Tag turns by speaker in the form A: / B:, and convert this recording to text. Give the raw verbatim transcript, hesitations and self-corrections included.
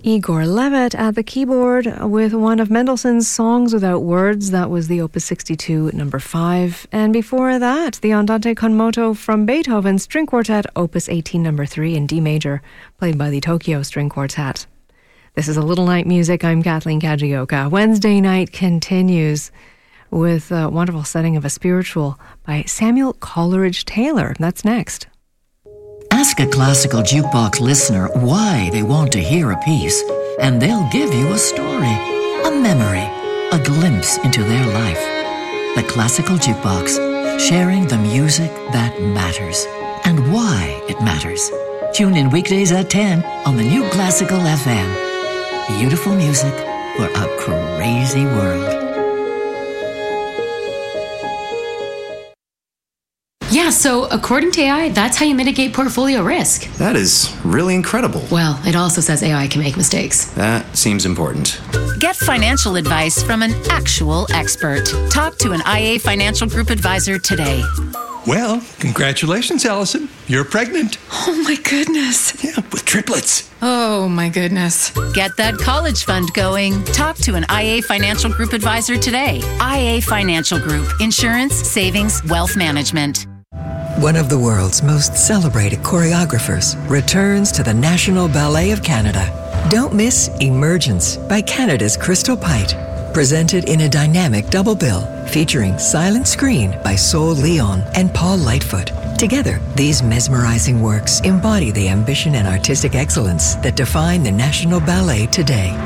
A: Igor Levit at the keyboard with one of Mendelssohn's Songs Without Words. That was the Opus sixty-two, number five. And before that, the Andante con moto from Beethoven's String Quartet, Opus eighteen, number three in D major, played by the Tokyo String Quartet. This is A Little Night Music. I'm Kathleen Kajioka. Wednesday night continues with a wonderful setting of a spiritual by Samuel Coleridge Taylor. That's next.
B: Ask a classical jukebox listener why they want to hear a piece, and they'll give you a story, a memory, a glimpse into their life. The Classical Jukebox, sharing the music that matters and why it matters. Tune in weekdays at ten on the New Classical F M. Beautiful music for a crazy world.
C: Yeah, so according to A I, that's how you mitigate portfolio risk.
D: That is really incredible.
C: Well, it also says A I can make mistakes.
D: That seems important.
E: Get financial advice from an actual expert. Talk to an I A Financial Group advisor today.
F: Well, congratulations, Allison. You're pregnant.
C: Oh my goodness.
F: Yeah, with triplets.
C: Oh my goodness.
E: Get that college fund going. Talk to an I A Financial Group advisor today. I A Financial Group. Insurance, savings, wealth management.
G: One of the world's most celebrated choreographers returns to the National Ballet of Canada. Don't miss Emergence by Canada's Crystal Pite. Presented in a dynamic double bill featuring Silent Screen by Sol Leon and Paul Lightfoot. Together, these mesmerizing works embody the ambition and artistic excellence that define the National Ballet today.